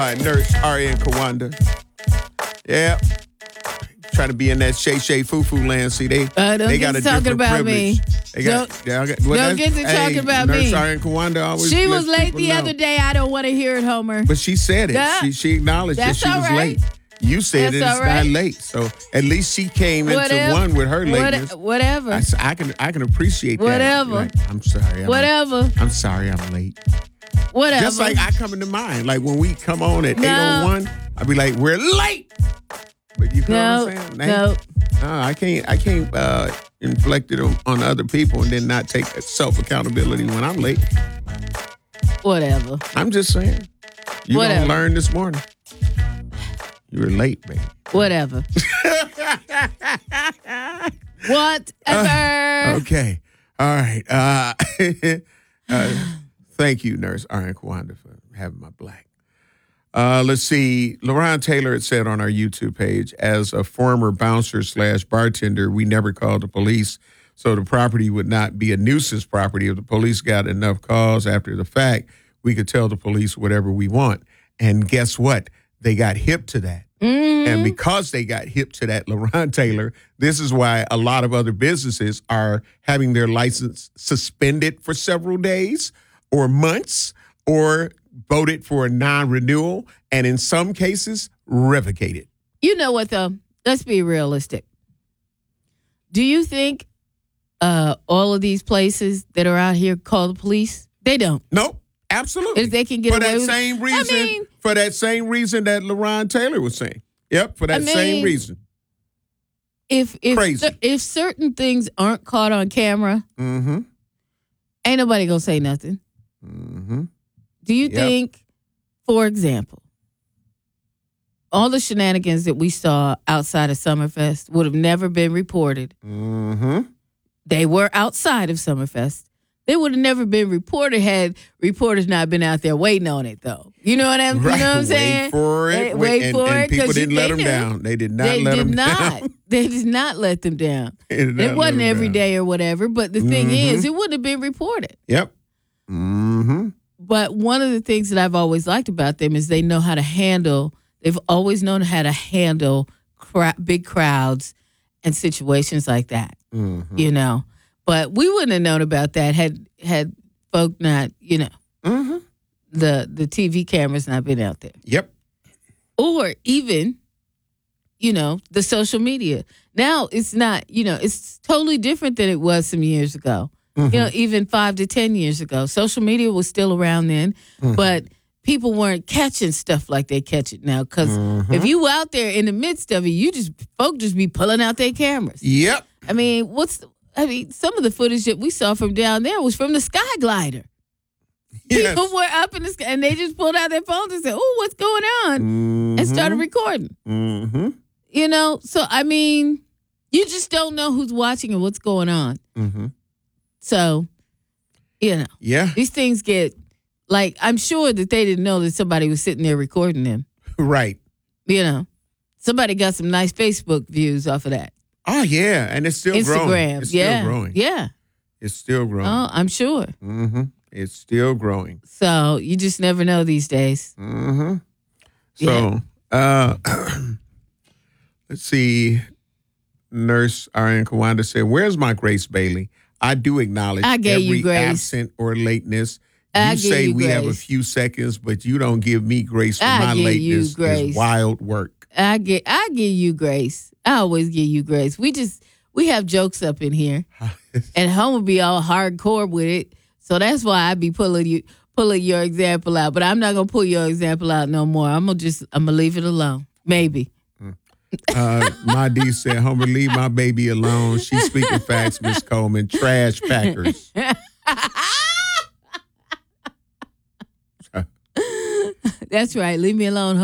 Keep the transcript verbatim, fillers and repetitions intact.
Uh, nurse Arian Kawanda. Yeah. Trying to be in that Shay Shay Foo Foo land. See, they, uh, don't they get got to a talking different about privilege. me. They got, don't yeah, got, well, don't get to hey, talking about Nurse me. Arian Kawanda always She was lets late people the know. other day. I don't want to hear it, Homer. But she said it. Yeah. She, she acknowledged that That's she all was right. late. You said That's it, all it's right. not late. So at least she came into Whatever. one with her lateness. What, whatever. I, s- I can I can appreciate that. Whatever. Like, I'm sorry. I'm, Whatever. I'm sorry I'm late. Whatever. Just like I come into mind. Like when we come on at No. eight oh one, I'll be like, we're late. But you know no, what I'm saying? no. No, I can't I can't uh, inflict it on, on other people and then not take self accountability when I'm late. Whatever. I'm just saying. You Whatever. gonna learn this morning. You were late, baby. Whatever. Whatever. Okay. All right. Uh, uh, thank you, Nurse Arian Kawanda, for having my black. Uh, let's see. LaRon Taylor had said on our YouTube page, as a former bouncer slash bartender, we never called the police, so the property would not be a nuisance property. If the police got enough calls after the fact, we could tell the police whatever we want. And guess what? They got hip to that. Mm-hmm. And because they got hip to that, LaRon Taylor, this is why a lot of other businesses are having their license suspended for several days or months or voted for a non-renewal, and in some cases, revocated. You know what, though? Let's be realistic. Do you think uh, all of these places that are out here call the police? They don't. Nope. Absolutely. If they can get for away that with same I reason, mean- for that same reason that LaRon Taylor was saying. Yep, for that I mean- same reason. If if Crazy. cer- if certain things aren't caught on camera, Mm-hmm. ain't nobody gonna say nothing. Mm-hmm. Do you Yep. think, for example, all the shenanigans that we saw outside of Summerfest would have never been reported? Mm-hmm. They were outside of Summerfest. They would have never been reported had reporters not been out there waiting on it, though. You know what I'm, Right. you know what I'm Wait saying? for it. Wait, Wait, wait and, for and it. people 'cause you- didn't let they them knew. down. They did not They let did them not. down. They did not let them down. They did not It let wasn't them every down. day or whatever, but the thing Mhm. is, it wouldn't have been reported. Yep. Mm-hmm. But one of the things that I've always liked about them is they know how to handle, they've always known how to handle cra- big crowds and situations like that, Mm-hmm. you know. But we wouldn't have known about that had had folk not, you know, Mm-hmm. the, the T V cameras not been out there. Yep. Or even, you know, the social media. Now it's not, you know, it's totally different than it was some years ago. Mm-hmm. You know, even five to ten years ago. Social media was still around then, Mm-hmm. but people weren't catching stuff like they catch it now. Because Mhm. if you out there in the midst of it, you just, folk just be pulling out their cameras. Yep. I mean, what's, I mean, some of the footage that we saw from down there was from the Sky Glider. Yes. People were up in the sky and they just pulled out their phones and said, oh, what's going on? Mm-hmm. And started recording. Mm-hmm. You know, so I mean, you just don't know who's watching and what's going on. Mm-hmm. So, you know, Yeah. these things get, like, I'm sure that they didn't know that somebody was sitting there recording them. Right. You know, somebody got some nice Facebook views off of that. Oh, yeah. And it's still growing. Instagram, It's still yeah. growing. Yeah. It's still growing. Oh, I'm sure. Mm-hmm. It's still growing. So you just never know these days. Mm-hmm. So, uh, let's see. Nurse Arian Kawanda said, where's my Grace Bailey? I do acknowledge I gave you every grace. absent or lateness. I You give say you we have a grace. few seconds, but you don't give me grace for I my give you lateness. grace. It's wild work. I get, I give you grace. I always give you grace. We just, we have jokes up in here, and Homer be all hardcore with it. So that's why I be pulling you, pulling your example out. But I'm not gonna pull your example out no more. I'm gonna just, I'm gonna leave it alone. Maybe. Uh, my D said, Homer, leave my baby alone. She's speaking facts, Miss Coleman. Trash packers. That's right. Leave me alone,